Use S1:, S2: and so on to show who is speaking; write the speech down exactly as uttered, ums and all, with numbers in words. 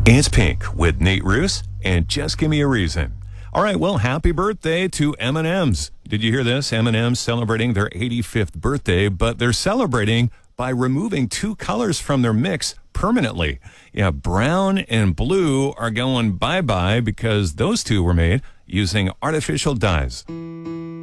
S1: It's Pink with Nate Roos and Just Give Me a Reason. All right, well, happy birthday to M and M's. Did you hear this? M and M's celebrating their eighty-fifth birthday, but they're celebrating by removing two colors from their mix permanently. Yeah, brown and blue are going bye-bye because those two were made using artificial dyes.